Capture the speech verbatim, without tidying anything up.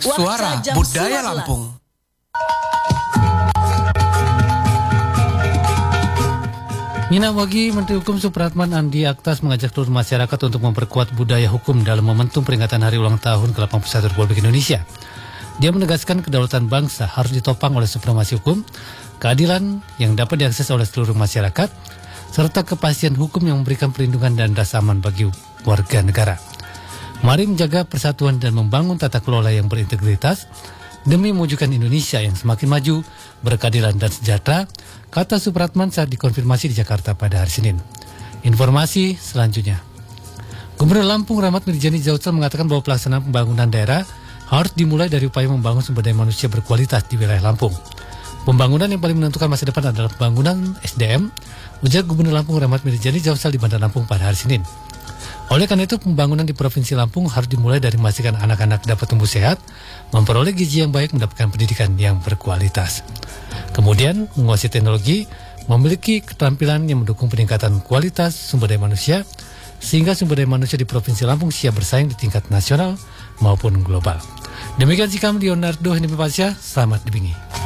Suara Budaya Lampung. Nina Wagi, Menteri Hukum Supratman Andi Aktas mengajak seluruh masyarakat untuk memperkuat budaya hukum dalam momentum peringatan Hari Ulang Tahun ke delapan puluh satu Republik Indonesia. Dia menegaskan kedaulatan bangsa harus ditopang oleh supremasi hukum, keadilan yang dapat diakses oleh seluruh masyarakat, serta kepastian hukum yang memberikan perlindungan dan rasa aman bagi warga negara. Mari menjaga persatuan dan membangun tata kelola yang berintegritas demi mewujudkan Indonesia yang semakin maju, berkeadilan dan sejahtera, kata Supratman saat dikonfirmasi di Jakarta pada hari Senin. Informasi selanjutnya. Gubernur Lampung Rahmat Mirjani Jausal mengatakan bahwa pelaksanaan pembangunan daerah harus dimulai dari upaya membangun sumber daya manusia berkualitas di wilayah Lampung. Pembangunan yang paling menentukan masa depan adalah pembangunan S D M, ujar Gubernur Lampung Rahmat Mirjani Jausal di Bandar Lampung pada hari Senin. Oleh karena itu, pembangunan di Provinsi Lampung harus dimulai dari memastikan anak-anak dapat tumbuh sehat, memperoleh gizi yang baik, mendapatkan pendidikan yang berkualitas. Kemudian, menguasai teknologi, memiliki keterampilan yang mendukung peningkatan kualitas sumber daya manusia, sehingga sumber daya manusia di Provinsi Lampung siap bersaing di tingkat nasional maupun global. Demikian sikap Leonardo Henry Pasya, selamat dibingi.